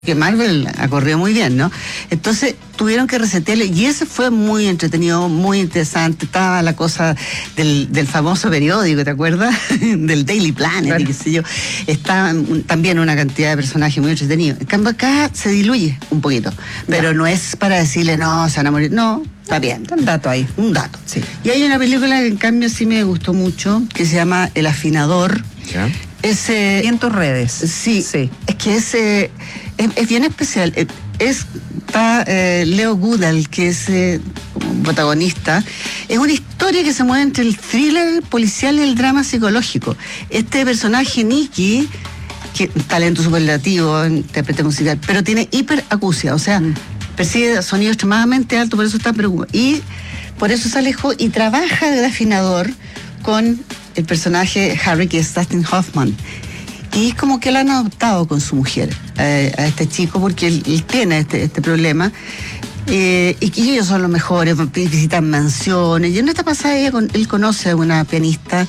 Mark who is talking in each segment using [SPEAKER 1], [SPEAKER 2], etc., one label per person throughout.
[SPEAKER 1] que Marvel ha corrido muy bien, ¿no? Entonces tuvieron que resetearlo y ese fue muy entretenido, muy interesante. Estaba la cosa del famoso periódico, ¿te acuerdas? Del Daily Planet, claro. Y qué sé yo. Estaba también una cantidad de personajes muy entretenidos. En cambio acá se diluye un poquito, pero no es para decirle, no, se van a morir, no. Está bien.
[SPEAKER 2] Un dato ahí.
[SPEAKER 1] Un dato.
[SPEAKER 2] Sí.
[SPEAKER 1] Y hay una película que en cambio sí me gustó mucho, que se llama El Afinador.
[SPEAKER 2] ¿Ya? Y en tus redes.
[SPEAKER 1] Sí. Es que es bien especial. Está Leo Goodall, que es protagonista. Es una historia que se mueve entre el thriller policial y el drama psicológico. Este personaje, Nicky, que talento superlativo, intérprete musical, pero tiene hiperacusia, o sea, percibe sonido extremadamente alto, por eso está preocupado. Y por eso se alejó y trabaja de afinador con el personaje Harry, que es Dustin Hoffman. Y es como que lo han adoptado con su mujer, a este chico, porque él tiene este problema. Y que ellos son los mejores, visitan mansiones. Y en esta pasada él conoce a una pianista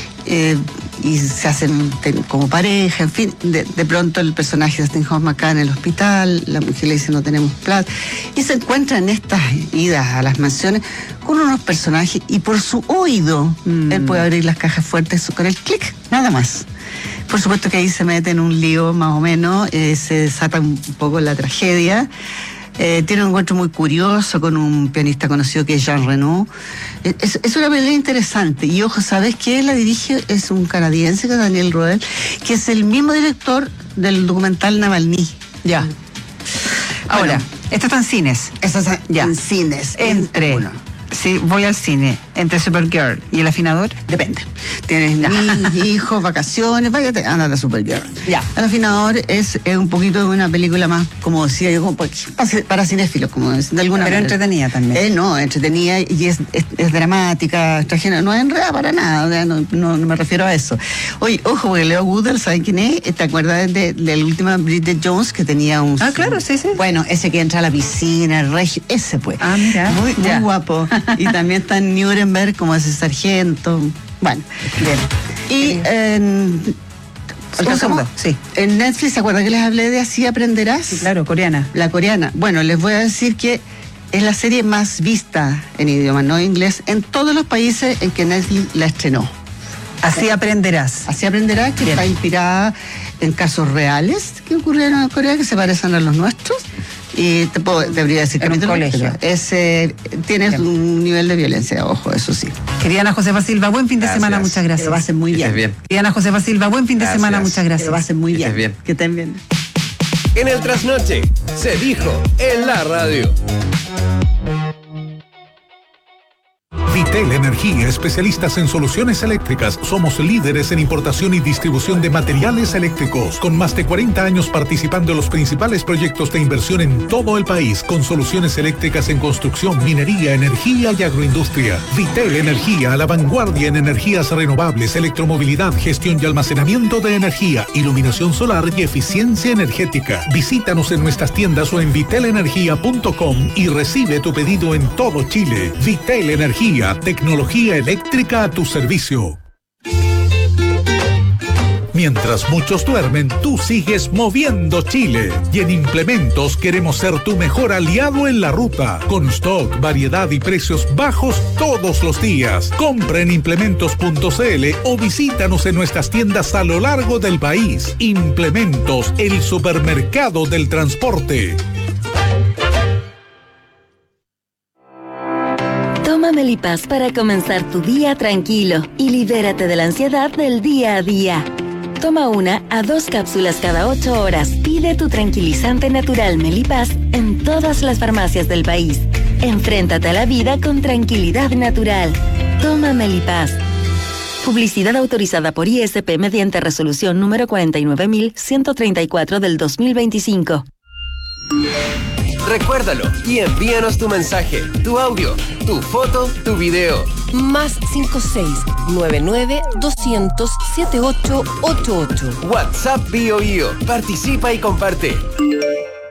[SPEAKER 1] y se hacen como pareja, en fin. De pronto el personaje de Dustin Hoffman acá en el hospital, la mujer le dice no tenemos plata. Y se encuentra en estas idas a las mansiones con unos personajes y por su oído él puede abrir las cajas fuertes con el clic, nada más. Por supuesto que ahí se mete en un lío más o menos, se desata un poco la tragedia. Tiene un encuentro muy curioso con un pianista conocido que es Jean Reno. Es una película interesante. Y ojo, ¿sabes qué? La dirige, es un canadiense, que es Daniel Roel, que es el mismo director del documental Navalny.
[SPEAKER 2] Ya. Ahora, esto está en cines.
[SPEAKER 1] Esto está en cines.
[SPEAKER 2] Si voy al cine, entre Supergirl y El Afinador,
[SPEAKER 1] depende. Tienes hijos, vacaciones, váyate, anda a Supergirl.
[SPEAKER 2] Ya.
[SPEAKER 1] El Afinador es un poquito de una película más, como decía yo, como para cinéfilos, como de alguna manera.
[SPEAKER 2] Pero entretenida también.
[SPEAKER 1] No, entretenida y es dramática, trajena, no es enredada para nada, o sea, no me refiero a eso. Oye, ojo, porque Leo Goodall, ¿saben quién es? ¿Te acuerdas de la última Bridget Jones que tenía un...
[SPEAKER 2] Ah, claro, sí.
[SPEAKER 1] Bueno, ese que entra a la piscina, el regio, ese pues.
[SPEAKER 2] Ah, mira.
[SPEAKER 1] Muy guapo. Y también está en Nuremberg como ese sargento. Bueno, bien. Y en Netflix, ¿se acuerdan que les hablé de Así Aprenderás?
[SPEAKER 2] Sí, claro, coreana.
[SPEAKER 1] La coreana. Bueno, les voy a decir que es la serie más vista en idioma no inglés en todos los países en que Netflix la estrenó.
[SPEAKER 2] Así Aprenderás.
[SPEAKER 1] Así Aprenderás, que está inspirada en casos reales que ocurrieron en Corea, que se parecen a los nuestros. Y debería decir
[SPEAKER 2] en un colegio.
[SPEAKER 1] Tienes un nivel de violencia, ojo, eso sí.
[SPEAKER 2] Querida Ana Josefa Silva, buen fin de semana, muchas gracias.
[SPEAKER 1] Que lo hacen muy bien.
[SPEAKER 2] Querida Ana Josefa Silva, buen fin de semana, muchas gracias.
[SPEAKER 1] Que lo hacen muy bien. Que estén bien.
[SPEAKER 3] En el trasnoche se dijo en la radio.
[SPEAKER 4] Vitel Energía, especialistas en soluciones eléctricas. Somos líderes en importación y distribución de materiales eléctricos, con más de 40 años participando en los principales proyectos de inversión en todo el país, con soluciones eléctricas en construcción, minería, energía y agroindustria. Vitel Energía, a la vanguardia en energías renovables, electromovilidad, gestión y almacenamiento de energía, iluminación solar y eficiencia energética. Visítanos en nuestras tiendas o en vitelenergia.com y recibe tu pedido en todo Chile. Vitel Energía, tecnología eléctrica a tu servicio. Mientras muchos duermen, tú sigues moviendo Chile. Y en Implementos queremos ser tu mejor aliado en la ruta. Con stock, variedad y precios bajos todos los días. Compra en implementos.cl o visítanos en nuestras tiendas a lo largo del país. Implementos, el supermercado del transporte.
[SPEAKER 5] Toma Melipaz para comenzar tu día tranquilo y libérate de la ansiedad del día a día. Toma 1 a 2 cápsulas cada 8 horas. Pide tu tranquilizante natural Melipaz en todas las farmacias del país. Enfréntate a la vida con tranquilidad natural. Toma Melipaz. Publicidad autorizada por ISP mediante resolución número 49.134 del 2025.
[SPEAKER 3] Recuérdalo y envíanos tu mensaje, tu audio, tu foto, tu video.
[SPEAKER 6] Más 5699-200-7888.
[SPEAKER 3] WhatsApp Bio. Participa y comparte.